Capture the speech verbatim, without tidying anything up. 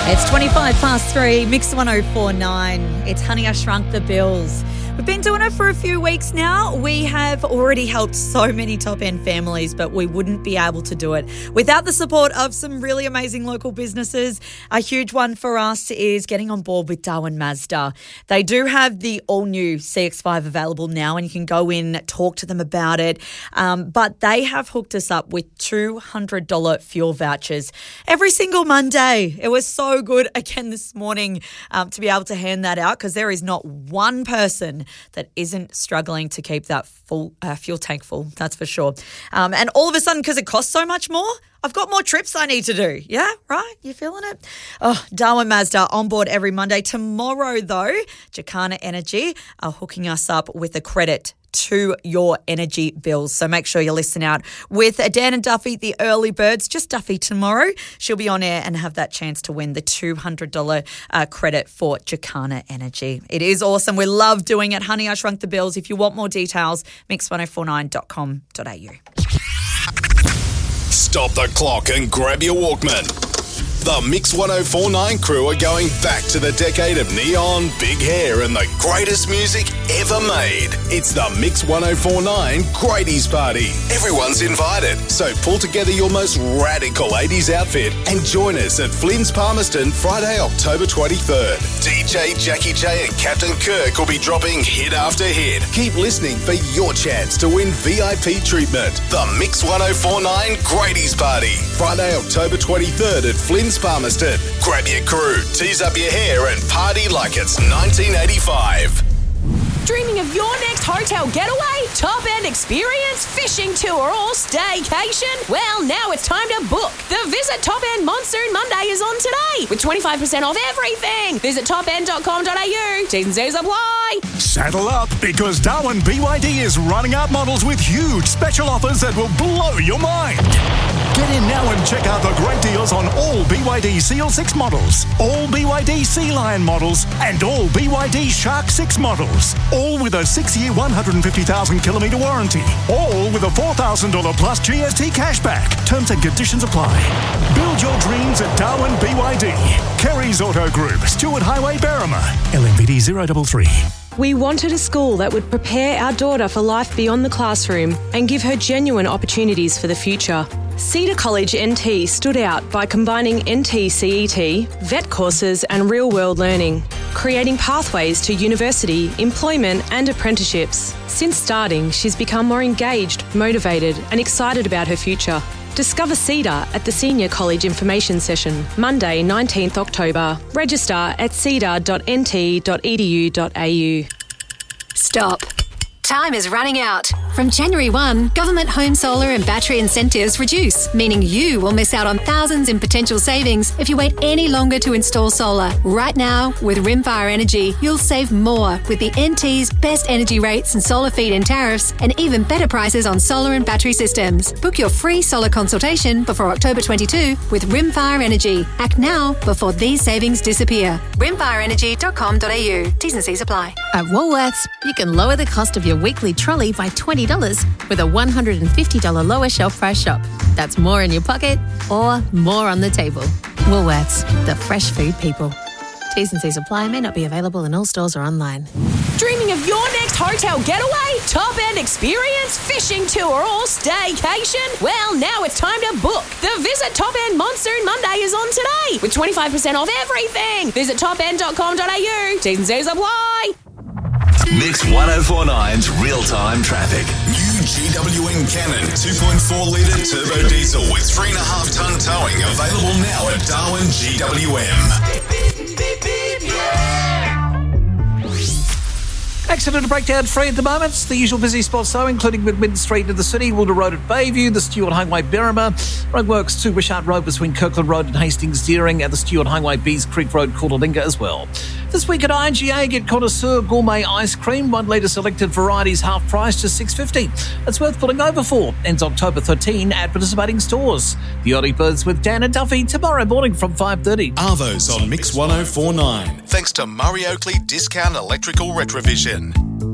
It's twenty-five past three, Mix one oh four point nine. It's Honey, I Shrunk the Bills. We've been doing it for a few weeks now. We have already helped so many top-end families, but we wouldn't be able to do it without the support of some really amazing local businesses. A huge one for us is getting on board with Darwin Mazda. They do have the all-new C X five available now, and you can go in, talk to them about it. Um, but they have hooked us up with two hundred dollars fuel vouchers every single Monday. It was so good again this morning um, to be able to hand that out, because there is not one person that isn't struggling to keep that full uh, fuel tank full, that's for sure. Um, and all of a sudden, because it costs so much more, I've got more trips I need to do. Yeah, right? You feeling it? Oh, Darwin Mazda on board every Monday. Tomorrow, though, Jacana Energy are hooking us up with a credit to your energy bills. So make sure you listen out with Dan and Duffy, the early birds. Just Duffy tomorrow. She'll be on air and have that chance to win the two hundred dollars uh, credit for Jacana Energy. It is awesome. We love doing it. Honey, I Shrunk the Bills. If you want more details, mix one oh four nine dot com dot a u. Stop the clock and grab your Walkman. The Mix one oh four point nine crew are going back to the decade of neon, big hair and the greatest music ever made. It's the Mix one oh four point nine Grady's Party. Everyone's invited, so pull together your most radical eighties outfit and join us at Flynn's Palmerston Friday, October twenty-third. D J Jackie J and Captain Kirk will be dropping hit after hit. Keep listening for your chance to win V I P treatment. The Mix one oh four point nine Grady's Party. Friday, October twenty-third at Flynn's Palmerston. Grab your crew, tease up your hair and party like it's nineteen eighty-five. Dreaming of your next hotel getaway, top-end experience, fishing tour or staycation? Well, now it's time to book. The Visit Top End Monsoon Monday is on today with twenty-five percent off everything. Visit top end dot com dot a u. T's and C's apply. Saddle up, because Darwin B Y D is running out models with huge special offers that will blow your mind. Get in now and check out the great deals on all B Y D Seal six models, all B Y D Sea Lion models, and all B Y D Shark six models. All with a six-year, one hundred fifty thousand kilometre warranty. All with a four thousand dollars plus G S T cashback. Terms and conditions apply. Build your dreams at Darwin B Y D. Kerry's Auto Group, Stewart Highway, Berrima. L M V D zero three three. We wanted a school that would prepare our daughter for life beyond the classroom and give her genuine opportunities for the future. Cedar College N T stood out by combining N T C E T, vet courses and real-world learning, creating pathways to university, employment and apprenticeships. Since starting, she's become more engaged, motivated and excited about her future. Discover Cedar at the Senior College Information Session, Monday, nineteenth October. Register at cedar dot n t dot e d u dot a u. Stop. Time is running out. From January first, government home solar and battery incentives reduce, meaning you will miss out on thousands in potential savings if you wait any longer to install solar. Right now, with Rimfire Energy, you'll save more with the N T's best energy rates and solar feed-in tariffs and even better prices on solar and battery systems. Book your free solar consultation before October twenty-second with Rimfire Energy. Act now before these savings disappear. rimfire energy dot com dot a u. T's and C's apply. At Woolworths, you can lower the cost of your weekly trolley by twenty dollars with a one hundred fifty dollars lower shelf price shop. That's more in your pocket or more on the table. Woolworths, the fresh food people. T's and C's apply, may not be available in all stores or online. Dreaming of your next hotel getaway, top-end experience, fishing tour or staycation? Well, now it's time to book. The Visit Top End Monsoon Monday is on today with twenty-five percent off everything. Visit top end dot com dot a u. T's and C's apply. Mix one oh four point nine's real-time traffic. New G W M Cannon two point four litre turbo diesel with three point five tonne towing available now at Darwin G W M. Accident and breakdown free at the moment. The usual busy spots though, including McMinn Street in the city, Wilder Road at Bayview, the Stewart Highway Berrima, roadworks to Wishart Road between Kirkland Road and Hastings Deering, and the Stewart Highway Bees Creek Road, Coolalinga as well. This week at I G A, get Connoisseur Gourmet Ice Cream, one litre selected varieties half price, just six dollars fifty. It's worth pulling over for. Ends October thirteenth at participating stores. The Early Birds with Dan and Duffy tomorrow morning from five thirty. Arvo's on Mix one oh four point nine. Thanks to Murray Oakley Discount Electrical Retrovision.